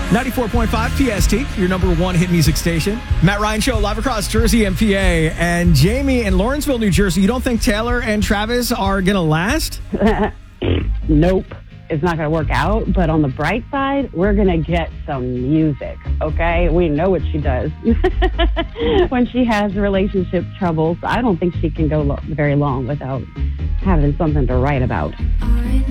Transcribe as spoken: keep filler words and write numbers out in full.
ninety-four point five P S T, your number one hit music station. Matt Ryan Show live across Jersey and P A. And Jamie in Lawrenceville, New Jersey, you don't think Taylor and Travis are going to last? Nope. It's not going to work out. But on the bright side, we're going to get some music, okay? We know what she does. When she has relationship troubles, I don't think she can go lo- very long without having something to write about.